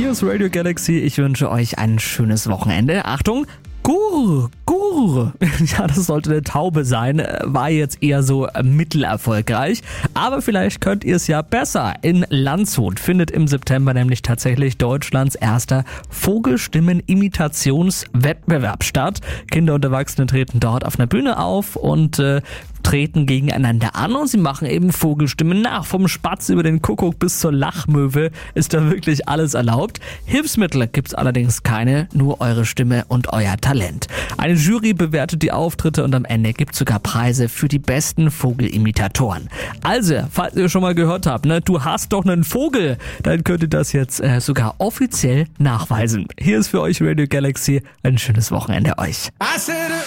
Hier ist Radio Galaxy. Ich wünsche euch ein schönes Wochenende. Achtung, Gur. Ja, das sollte eine Taube sein. War jetzt eher so mittelerfolgreich. Aber vielleicht könnt ihr es ja besser. In Landshut findet im September nämlich tatsächlich Deutschlands erster Vogelstimmen-Imitationswettbewerb statt. Kinder und Erwachsene treten dort auf einer Bühne auf und treten gegeneinander an und sie machen eben Vogelstimmen nach. Vom Spatz über den Kuckuck bis zur Lachmöwe ist da wirklich alles erlaubt. Hilfsmittel gibt's allerdings keine, nur eure Stimme und euer Talent. Eine Jury bewertet die Auftritte und am Ende gibt's sogar Preise für die besten Vogelimitatoren. Also, falls ihr schon mal gehört habt, ne, du hast doch einen Vogel, dann könnt ihr das jetzt sogar offiziell nachweisen. Hier ist für euch Radio Galaxy. Ein schönes Wochenende euch.